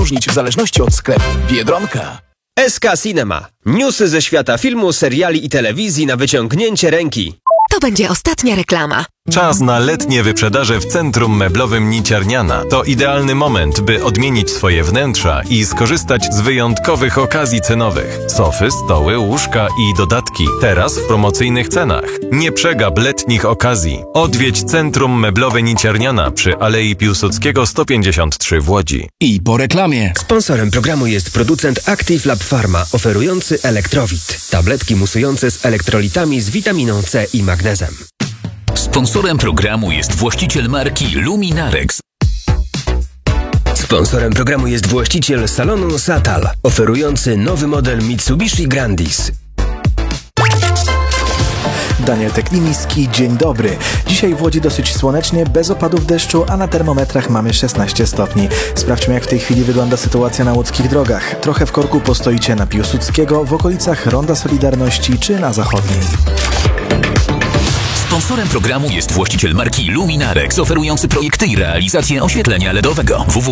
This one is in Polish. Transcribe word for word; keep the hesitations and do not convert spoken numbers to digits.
różnić w zależności od sklepu. Biedronka. S K Cinema. Newsy ze świata filmu, seriali i telewizji na wyciągnięcie ręki. To będzie ostatnia reklama. Czas na letnie wyprzedaże w Centrum Meblowym Niciarniana. To idealny moment, by odmienić swoje wnętrza i skorzystać z wyjątkowych okazji cenowych. Sofy, stoły, łóżka i dodatki. Teraz w promocyjnych cenach. Nie przegap letnich okazji. Odwiedź Centrum Meblowe Niciarniana przy Alei Piłsudskiego sto pięćdziesiąt trzy w Łodzi. I po reklamie. Sponsorem programu jest producent Active Lab Pharma, oferujący Elektrowit. Tabletki musujące z elektrolitami z witaminą C i magnezem. Sponsorem programu jest właściciel marki Luminarex. Sponsorem programu jest właściciel salonu Satal, oferujący nowy model Mitsubishi Grandis. Daniel Tekliniski, dzień dobry. Dzisiaj w Łodzi dosyć słonecznie, bez opadów deszczu, a na termometrach mamy szesnaście stopni. Sprawdźmy, jak w tej chwili wygląda sytuacja na łódzkich drogach. Trochę w korku postoicie na Piłsudskiego, w okolicach Ronda Solidarności czy na Zachodniej. Sponsorem programu jest właściciel marki Luminarex, oferujący projekty i realizację oświetlenia L E D owego. w w w